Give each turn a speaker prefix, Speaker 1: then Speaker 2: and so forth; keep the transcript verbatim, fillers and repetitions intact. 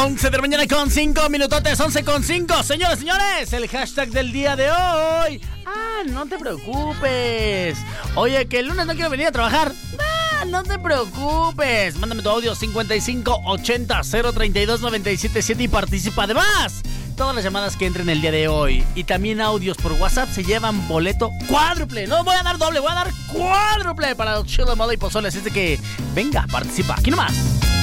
Speaker 1: once de la mañana con cinco minutotes, once con cinco. Señores, señores, el hashtag del día de hoy. Ah, no te preocupes. Oye, que el lunes no quiero venir a trabajar. Ah, no te preocupes. Mándame tu audio cincuenta y cinco ochenta cero treinta y dos noventa y siete siete y participa. Además, todas las llamadas que entren el día de hoy y también audios por WhatsApp se llevan boleto cuádruple. No voy a dar doble, voy a dar cuádruple para los Chile Mole y Pozole. Así es de que venga, participa. Aquí nomás.